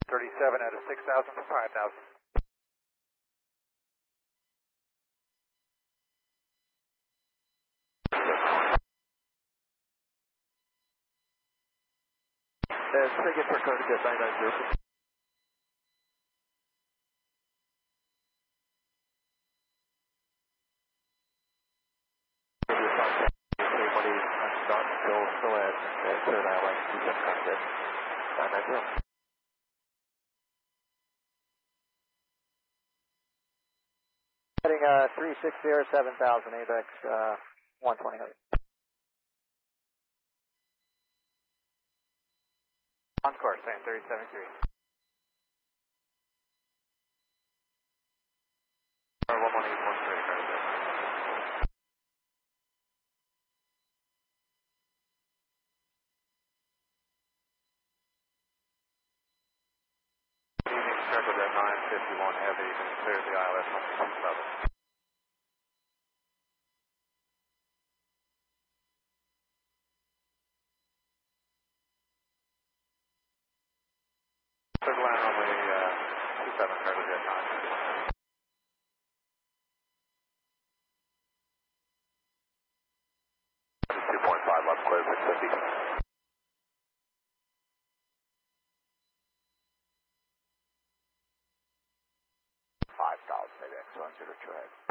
37 out of 6,000 for 5,000. Ticket for Connecticut 990. Still at third island, Connecticut 990. Heading 360, 7,000, ABEX 120. On course, same 37.3. 118.13. Circled at 951 heavy, you can clear the ILS on the level. Third line only 27 circled at 951. 2.5 left clear 650. 5,000, ABEX 102.